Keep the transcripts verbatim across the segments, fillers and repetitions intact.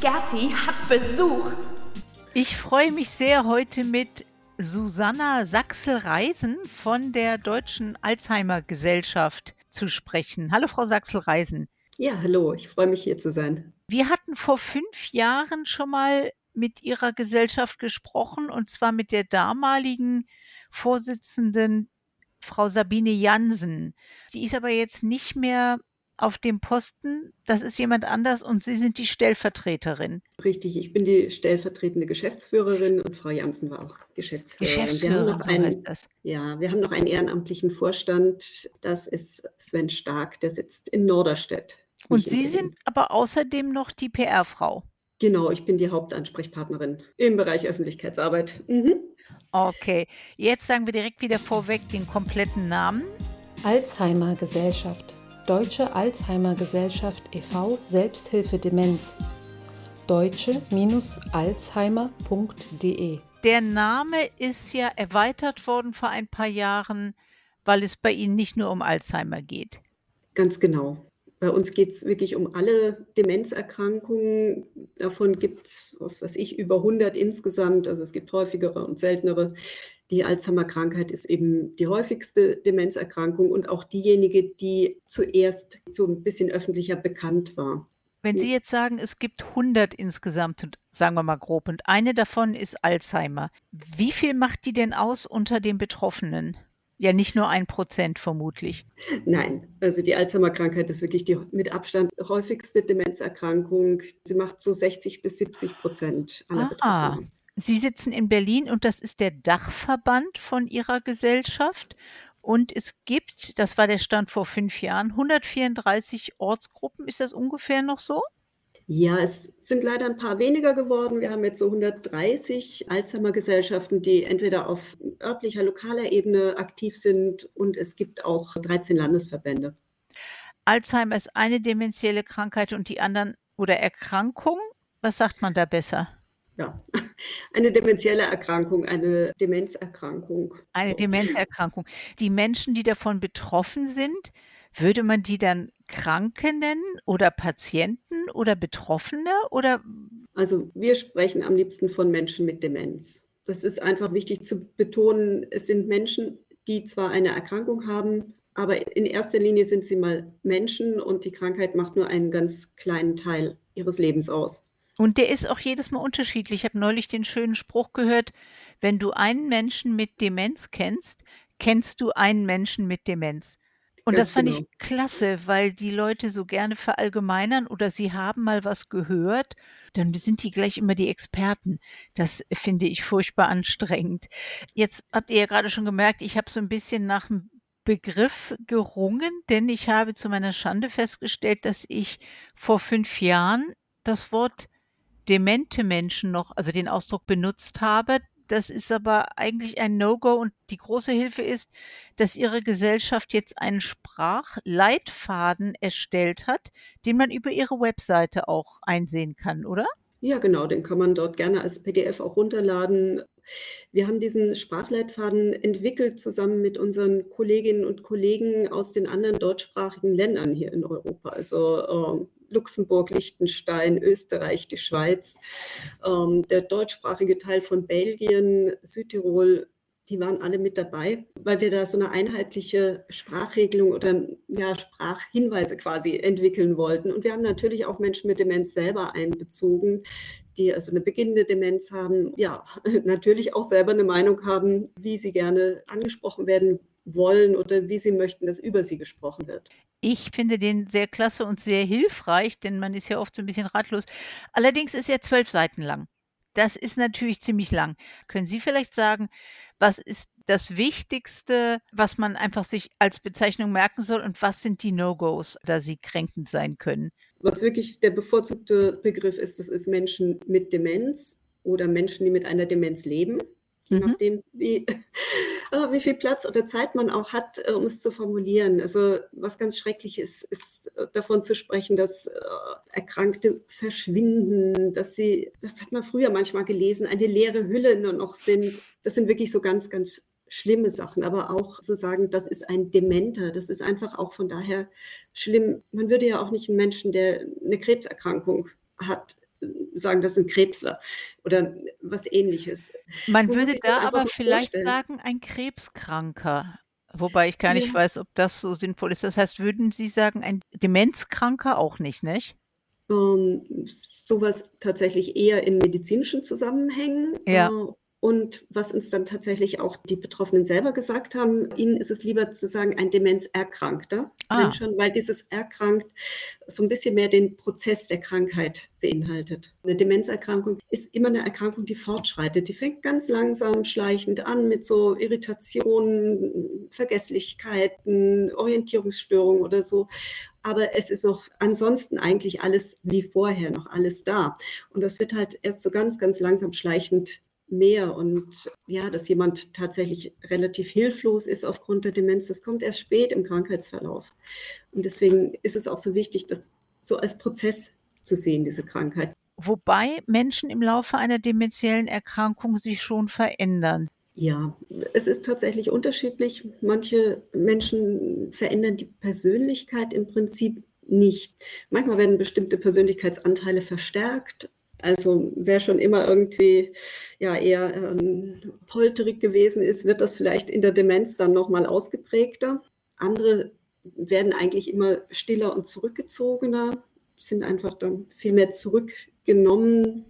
Gerti hat Besuch. Ich freue mich sehr, heute mit Susanna Sachsel-Reisen von der Deutschen Alzheimer-Gesellschaft zu sprechen. Hallo, Frau Sachsel-Reisen. Ja, hallo, ich freue mich, hier zu sein. Wir hatten vor fünf Jahren schon mal mit Ihrer Gesellschaft gesprochen, und zwar mit der damaligen Vorsitzenden, Frau Sabine Jansen. Die ist aber jetzt nicht mehr auf dem Posten. Das ist jemand anders und Sie sind die Stellvertreterin. Richtig, ich bin die stellvertretende Geschäftsführerin und Frau Jansen war auch Geschäftsführerin. Wir haben Geschäftsführerin, noch so einen, heißt das. ja, wir haben noch einen ehrenamtlichen Vorstand. Das ist Sven Stark, der sitzt in Norderstedt. Und nicht in Sie Berlin. sind aber außerdem noch die P R-Frau. Genau, ich bin die Hauptansprechpartnerin im Bereich Öffentlichkeitsarbeit. Mhm. Okay, jetzt sagen wir direkt wieder vorweg den kompletten Namen. Alzheimer-Gesellschaft. Deutsche Alzheimer-Gesellschaft e V Selbsthilfe Demenz. deutsche-alzheimer punkt de. Der Name ist ja erweitert worden vor ein paar Jahren, weil es bei Ihnen nicht nur um Alzheimer geht. Ganz genau. Bei uns geht es wirklich um alle Demenzerkrankungen. Davon gibt es, was weiß ich, über hundert insgesamt. Also es gibt häufigere und seltenere. Die Alzheimer-Krankheit ist eben die häufigste Demenzerkrankung und auch diejenige, die zuerst so ein bisschen öffentlicher bekannt war. Wenn Sie jetzt sagen, es gibt hundert insgesamt, und sagen wir mal grob, und eine davon ist Alzheimer, wie viel macht die denn aus unter den Betroffenen? Ja, nicht nur ein Prozent vermutlich. Nein, also die Alzheimer-Krankheit ist wirklich die mit Abstand häufigste Demenzerkrankung. Sie macht so sechzig bis siebzig Prozent aller Ah, Betroffenen aus. Sie sitzen in Berlin und das ist der Dachverband von Ihrer Gesellschaft. Und es gibt, das war der Stand vor fünf Jahren, hundertvierunddreißig Ortsgruppen. Ist das ungefähr noch so? Ja, es sind leider ein paar weniger geworden. Wir haben jetzt so hundertdreißig Alzheimer-Gesellschaften, die entweder auf örtlicher, lokaler Ebene aktiv sind, und es gibt auch dreizehn Landesverbände. Alzheimer ist eine dementielle Krankheit und die anderen oder Erkrankung. Was sagt man da besser? Ja, eine dementielle Erkrankung, eine Demenzerkrankung. Eine So. Demenzerkrankung. Die Menschen, die davon betroffen sind, würde man die dann Kranke nennen oder Patienten oder Betroffene oder? Also wir sprechen am liebsten von Menschen mit Demenz. Das ist einfach wichtig zu betonen. Es sind Menschen, die zwar eine Erkrankung haben, aber in erster Linie sind sie mal Menschen und die Krankheit macht nur einen ganz kleinen Teil ihres Lebens aus. Und der ist auch jedes Mal unterschiedlich. Ich habe neulich den schönen Spruch gehört, wenn du einen Menschen mit Demenz kennst, kennst du einen Menschen mit Demenz. Und Ganz das fand genau. ich klasse, weil die Leute so gerne verallgemeinern oder sie haben mal was gehört, dann sind die gleich immer die Experten. Das finde ich furchtbar anstrengend. Jetzt habt ihr ja gerade schon gemerkt, ich habe so ein bisschen nach dem Begriff gerungen, denn ich habe zu meiner Schande festgestellt, dass ich vor fünf Jahren das Wort demente Menschen noch, also den Ausdruck benutzt habe. Das ist aber eigentlich ein No-Go und die große Hilfe ist, dass Ihre Gesellschaft jetzt einen Sprachleitfaden erstellt hat, den man über Ihre Webseite auch einsehen kann, oder? Ja, genau, den kann man dort gerne als P D F auch runterladen. Wir haben diesen Sprachleitfaden entwickelt zusammen mit unseren Kolleginnen und Kollegen aus den anderen deutschsprachigen Ländern hier in Europa, also ähm, Luxemburg, Liechtenstein, Österreich, die Schweiz, ähm, der deutschsprachige Teil von Belgien, Südtirol. Die waren alle mit dabei, weil wir da so eine einheitliche Sprachregelung oder ja, Sprachhinweise quasi entwickeln wollten. Und wir haben natürlich auch Menschen mit Demenz selber einbezogen, die also eine beginnende Demenz haben, ja, natürlich auch selber eine Meinung haben, wie sie gerne angesprochen werden wollen oder wie sie möchten, dass über sie gesprochen wird. Ich finde den sehr klasse und sehr hilfreich, denn man ist ja oft so ein bisschen ratlos. Allerdings ist er zwölf Seiten lang. Das ist natürlich ziemlich lang. Können Sie vielleicht sagen, was ist das Wichtigste, was man einfach sich als Bezeichnung merken soll und was sind die No-Gos, da sie kränkend sein können? Was wirklich der bevorzugte Begriff ist, das ist Menschen mit Demenz oder Menschen, die mit einer Demenz leben, je Mhm. nachdem, wie, äh, wie viel Platz oder Zeit man auch hat, äh, um es zu formulieren. Also was ganz schrecklich ist, ist äh, davon zu sprechen, dass äh, Erkrankte verschwinden, dass sie, das hat man früher manchmal gelesen, eine leere Hülle nur noch sind. Das sind wirklich so ganz, ganz schlimme Sachen, aber auch zu sagen, das ist ein Dementer, das ist einfach auch von daher schlimm. Man würde ja auch nicht einen Menschen, der eine Krebserkrankung hat, sagen, das ist ein Krebsler oder was Ähnliches. Man Man muss würde sich das da einfach aber mal vielleicht vorstellen. sagen, ein Krebskranker, wobei ich gar nicht Ja. weiß, ob das so sinnvoll ist. Das heißt, würden Sie sagen, ein Demenzkranker auch nicht, nicht? Ähm, so tatsächlich eher in medizinischen Zusammenhängen. Äh, Ja. und was uns dann tatsächlich auch die Betroffenen selber gesagt haben, ihnen ist es lieber zu sagen, ein demenzerkrankter Ah. Mensch schon, weil dieses erkrankt so ein bisschen mehr den Prozess der Krankheit beinhaltet. Eine Demenzerkrankung ist immer eine Erkrankung, die fortschreitet. Die fängt ganz langsam, schleichend an mit so Irritationen, Vergesslichkeiten, Orientierungsstörungen oder so. Aber es ist noch ansonsten eigentlich alles wie vorher, noch alles da. Und das wird halt erst so ganz, ganz langsam schleichend mehr. Und ja, dass jemand tatsächlich relativ hilflos ist aufgrund der Demenz, das kommt erst spät im Krankheitsverlauf. Und deswegen ist es auch so wichtig, das so als Prozess zu sehen, diese Krankheit. Wobei Menschen im Laufe einer dementiellen Erkrankung sich schon verändern. Ja, es ist tatsächlich unterschiedlich. Manche Menschen verändern die Persönlichkeit im Prinzip nicht. Manchmal werden bestimmte Persönlichkeitsanteile verstärkt. Also wer schon immer irgendwie ja eher ähm, polterig gewesen ist, wird das vielleicht in der Demenz dann nochmal ausgeprägter. Andere werden eigentlich immer stiller und zurückgezogener, sind einfach dann viel mehr zurückgenommen,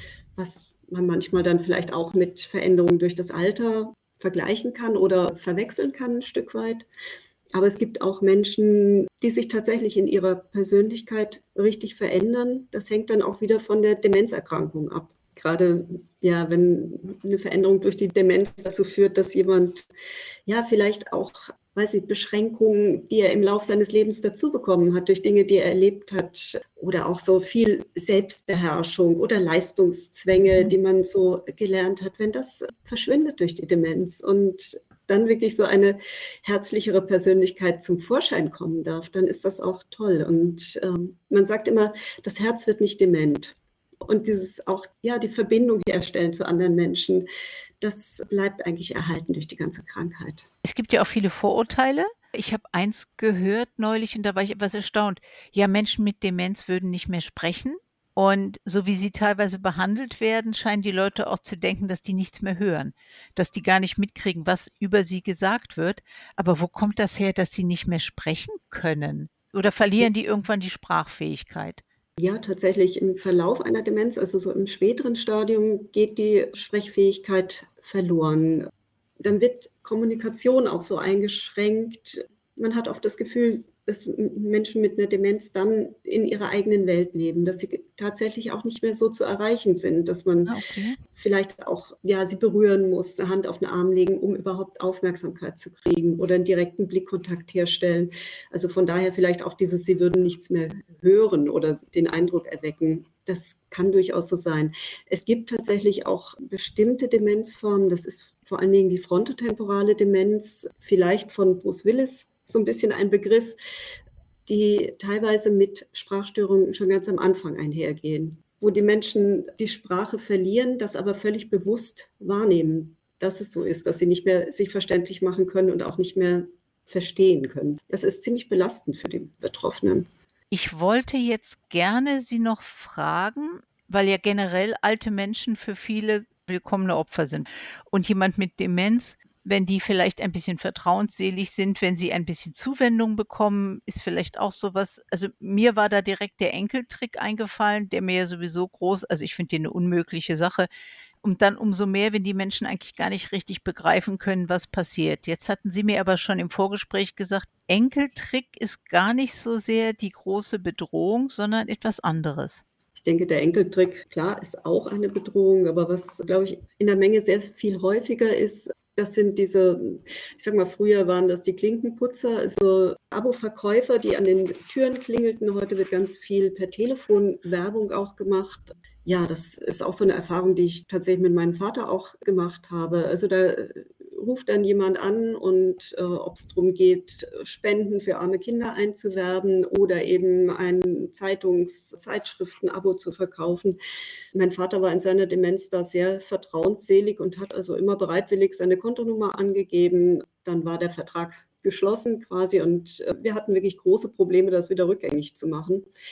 was man manchmal dann vielleicht auch mit Veränderungen durch das Alter vergleichen kann oder verwechseln kann ein Stück weit. Aber es gibt auch Menschen, die sich tatsächlich in ihrer Persönlichkeit richtig verändern. Das hängt dann auch wieder von der Demenzerkrankung ab. Gerade ja, wenn eine Veränderung durch die Demenz dazu führt, dass jemand ja vielleicht auch, weiß ich, Beschränkungen, die er im Laufe seines Lebens dazu bekommen hat, durch Dinge, die er erlebt hat, oder auch so viel Selbstbeherrschung oder Leistungszwänge, die man so gelernt hat, wenn das verschwindet durch die Demenz und dann wirklich so eine herzlichere Persönlichkeit zum Vorschein kommen darf, dann ist das auch toll. Und ähm, man sagt immer, das Herz wird nicht dement. Und dieses auch, ja, die Verbindung herstellen zu anderen Menschen, das bleibt eigentlich erhalten durch die ganze Krankheit. Es gibt ja auch viele Vorurteile. Ich habe eins gehört neulich und da war ich etwas erstaunt. Ja, Menschen mit Demenz würden nicht mehr sprechen. Und so wie sie teilweise behandelt werden, scheinen die Leute auch zu denken, dass die nichts mehr hören, dass die gar nicht mitkriegen, was über sie gesagt wird. Aber wo kommt das her, dass sie nicht mehr sprechen können? Oder verlieren die irgendwann die Sprachfähigkeit? Ja, tatsächlich im Verlauf einer Demenz, also so im späteren Stadium, geht die Sprechfähigkeit verloren. Dann wird Kommunikation auch so eingeschränkt. Man hat oft das Gefühl, dass Menschen mit einer Demenz dann in ihrer eigenen Welt leben, dass sie tatsächlich auch nicht mehr so zu erreichen sind, dass man Ah, okay. vielleicht auch, ja, sie berühren muss, eine Hand auf den Arm legen, um überhaupt Aufmerksamkeit zu kriegen oder einen direkten Blickkontakt herstellen. Also von daher vielleicht auch dieses, sie würden nichts mehr hören oder den Eindruck erwecken. Das kann durchaus so sein. Es gibt tatsächlich auch bestimmte Demenzformen, das ist vor allen Dingen die frontotemporale Demenz, vielleicht von Bruce Willis so ein bisschen ein Begriff, die teilweise mit Sprachstörungen schon ganz am Anfang einhergehen, wo die Menschen die Sprache verlieren, das aber völlig bewusst wahrnehmen, dass es so ist, dass sie nicht mehr sich verständlich machen können und auch nicht mehr verstehen können. Das ist ziemlich belastend für die Betroffenen. Ich wollte jetzt gerne Sie noch fragen, weil ja generell alte Menschen für viele willkommene Opfer sind. Und jemand mit Demenz, wenn die vielleicht ein bisschen vertrauensselig sind, wenn sie ein bisschen Zuwendung bekommen, ist vielleicht auch so was. Also mir war da direkt der Enkeltrick eingefallen, der mir ja sowieso groß, also ich finde den eine unmögliche Sache. Und dann umso mehr, wenn die Menschen eigentlich gar nicht richtig begreifen können, was passiert. Jetzt hatten Sie mir aber schon im Vorgespräch gesagt, Enkeltrick ist gar nicht so sehr die große Bedrohung, sondern etwas anderes. Ich denke, der Enkeltrick, klar, ist auch eine Bedrohung, aber was, glaube ich, in der Menge sehr viel häufiger ist, das sind diese, ich sag mal, früher waren das die Klinkenputzer, also Abo-Verkäufer, die an den Türen klingelten. Heute wird ganz viel per Telefon Werbung auch gemacht. Ja, das ist auch so eine Erfahrung, die ich tatsächlich mit meinem Vater auch gemacht habe. Also da ruft dann jemand an und äh, ob es darum geht, Spenden für arme Kinder einzuwerben oder eben ein Zeitungs-Zeitschriften-Abo zu verkaufen. Mein Vater war in seiner Demenz da sehr vertrauensselig und hat also immer bereitwillig seine Kontonummer angegeben. Dann war der Vertrag geschlossen quasi und äh, wir hatten wirklich große Probleme, das wieder rückgängig zu machen.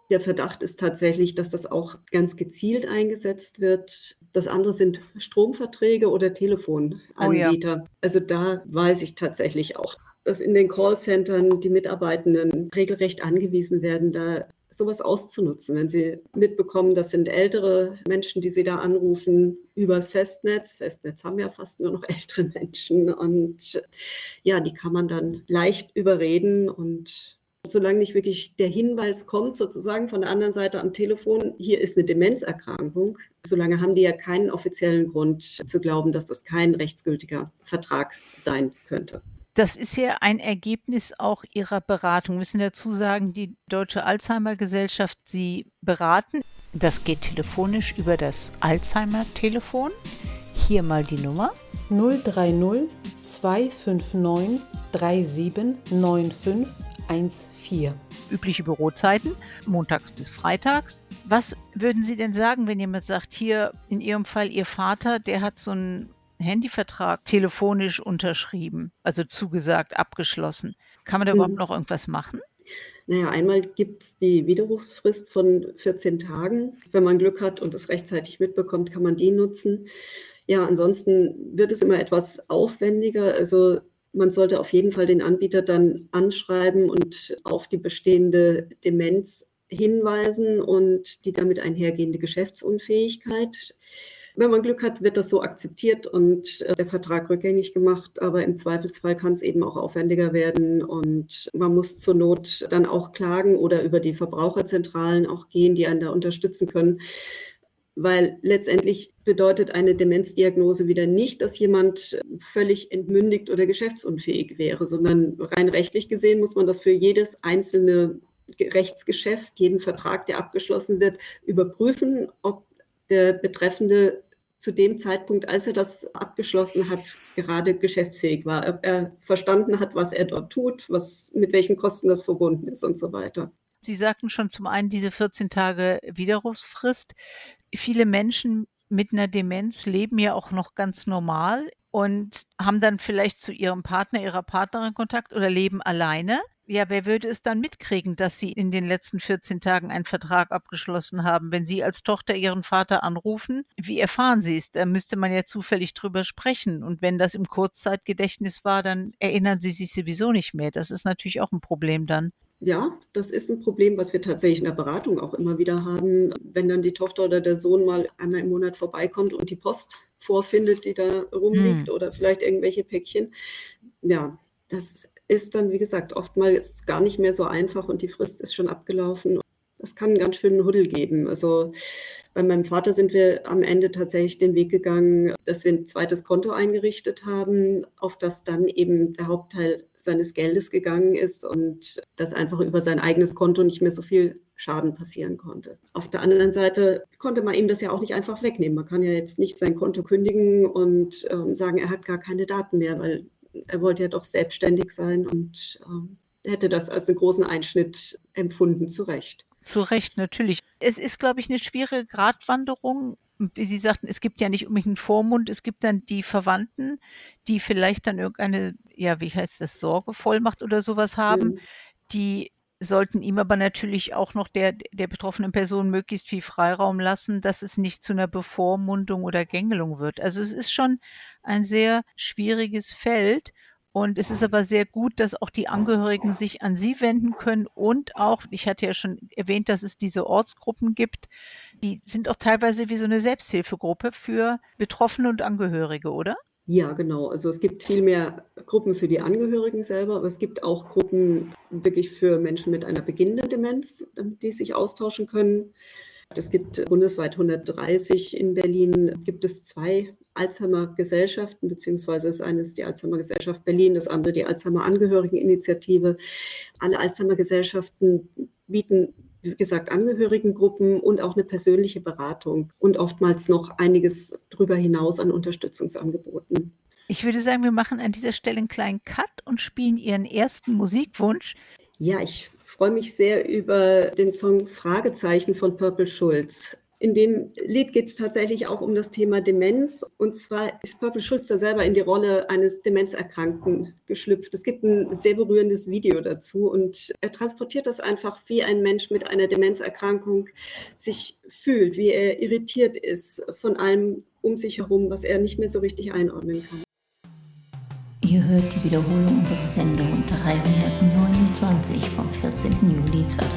Der Verdacht ist tatsächlich, dass das auch ganz gezielt eingesetzt wird. Das andere sind Stromverträge oder Telefonanbieter. Oh ja. Also da weiß ich tatsächlich auch, dass in den Callcentern die Mitarbeitenden regelrecht angewiesen werden, da sowas auszunutzen. Wenn sie mitbekommen, das sind ältere Menschen, die sie da anrufen, übers Festnetz. Festnetz haben ja fast nur noch ältere Menschen. Und ja, die kann man dann leicht überreden. Und solange nicht wirklich der Hinweis kommt, sozusagen von der anderen Seite am Telefon, hier ist eine Demenzerkrankung, solange haben die ja keinen offiziellen Grund zu glauben, dass das kein rechtsgültiger Vertrag sein könnte. Das ist ja ein Ergebnis auch Ihrer Beratung. Wir müssen dazu sagen, die Deutsche Alzheimer-Gesellschaft, Sie beraten. Das geht telefonisch über das Alzheimer-Telefon. Hier mal die Nummer. null drei null zwei fünf neun drei sieben neun fünf eins vier. Übliche Bürozeiten, montags bis freitags. Was würden Sie denn sagen, wenn jemand sagt, hier in Ihrem Fall Ihr Vater, der hat so einen Handyvertrag telefonisch unterschrieben, also zugesagt, abgeschlossen. Kann man da mhm. überhaupt noch irgendwas machen? Naja, einmal gibt es die Widerrufsfrist von vierzehn Tagen. Wenn man Glück hat und es rechtzeitig mitbekommt, kann man die nutzen. Ja, ansonsten wird es immer etwas aufwendiger. Also man sollte auf jeden Fall den Anbieter dann anschreiben und auf die bestehende Demenz hinweisen und die damit einhergehende Geschäftsunfähigkeit. Wenn man Glück hat, wird das so akzeptiert und der Vertrag rückgängig gemacht, aber im Zweifelsfall kann es eben auch aufwendiger werden und man muss zur Not dann auch klagen oder über die Verbraucherzentralen auch gehen, die einen da unterstützen können, weil letztendlich bedeutet eine Demenzdiagnose wieder nicht, dass jemand völlig entmündigt oder geschäftsunfähig wäre, sondern rein rechtlich gesehen muss man das für jedes einzelne Rechtsgeschäft, jeden Vertrag, der abgeschlossen wird, überprüfen, ob der Betreffende zu dem Zeitpunkt, als er das abgeschlossen hat, gerade geschäftsfähig war, ob er verstanden hat, was er dort tut, was, mit welchen Kosten das verbunden ist und so weiter. Sie sagten schon zum einen diese vierzehn Tage Widerrufsfrist. Viele Menschen mit einer Demenz leben ja auch noch ganz normal und haben dann vielleicht zu ihrem Partner, ihrer Partnerin Kontakt oder leben alleine. Ja, wer würde es dann mitkriegen, dass Sie in den letzten vierzehn Tagen einen Vertrag abgeschlossen haben? Wenn Sie als Tochter Ihren Vater anrufen, wie erfahren Sie es? Da müsste man ja zufällig drüber sprechen. Und wenn das im Kurzzeitgedächtnis war, dann erinnern Sie sich sowieso nicht mehr. Das ist natürlich auch ein Problem dann. Ja, das ist ein Problem, was wir tatsächlich in der Beratung auch immer wieder haben. Wenn dann die Tochter oder der Sohn mal einmal im Monat vorbeikommt und die Post vorfindet, die da rumliegt hm. oder vielleicht irgendwelche Päckchen. Ja, das ist dann, wie gesagt, oftmals gar nicht mehr so einfach und die Frist ist schon abgelaufen. Das kann einen ganz schönen Huddel geben. Also bei meinem Vater sind wir am Ende tatsächlich den Weg gegangen, dass wir ein zweites Konto eingerichtet haben, auf das dann eben der Hauptteil seines Geldes gegangen ist und dass einfach über sein eigenes Konto nicht mehr so viel Schaden passieren konnte. Auf der anderen Seite konnte man ihm das ja auch nicht einfach wegnehmen. Man kann ja jetzt nicht sein Konto kündigen und ähm, sagen, er hat gar keine Daten mehr, weil er wollte ja doch selbstständig sein und ähm, hätte das als einen großen Einschnitt empfunden, zu Recht. Zu Recht, natürlich. Es ist, glaube ich, eine schwierige Gratwanderung. Wie Sie sagten, es gibt ja nicht unbedingt einen Vormund, es gibt dann die Verwandten, die vielleicht dann irgendeine, ja, wie heißt das, Sorgevollmacht oder sowas haben. Mhm. Die sollten ihm aber natürlich auch noch der, der betroffenen Person möglichst viel Freiraum lassen, dass es nicht zu einer Bevormundung oder Gängelung wird. Also es ist schon ein sehr schwieriges Feld. Und es ist aber sehr gut, dass auch die Angehörigen sich an Sie wenden können und auch, ich hatte ja schon erwähnt, dass es diese Ortsgruppen gibt, die sind auch teilweise wie so eine Selbsthilfegruppe für Betroffene und Angehörige, oder? Ja, genau. Also es gibt viel mehr Gruppen für die Angehörigen selber, aber es gibt auch Gruppen wirklich für Menschen mit einer beginnenden Demenz, die sich austauschen können. Es gibt bundesweit hundertdreißig, in Berlin gibt es zwei Alzheimer-Gesellschaften, beziehungsweise ist eines die Alzheimer-Gesellschaft Berlin, das andere die Alzheimer-Angehörigen-Initiative. Alle Alzheimer-Gesellschaften bieten, wie gesagt, Angehörigengruppen und auch eine persönliche Beratung und oftmals noch einiges darüber hinaus an Unterstützungsangeboten. Ich würde sagen, wir machen an dieser Stelle einen kleinen Cut und spielen Ihren ersten Musikwunsch. Ja, ich freue mich sehr über den Song Fragezeichen von Purple Schulz. In dem Lied geht es tatsächlich auch um das Thema Demenz. Und zwar ist Purple Schulz da selber in die Rolle eines Demenzerkrankten geschlüpft. Es gibt ein sehr berührendes Video dazu und er transportiert das einfach, wie ein Mensch mit einer Demenzerkrankung sich fühlt, wie er irritiert ist von allem um sich herum, was er nicht mehr so richtig einordnen kann. Ihr hört die Wiederholung unserer Sendung dreihundertneunundzwanzig vom vierzehnten Juli zweitausendneunzehn.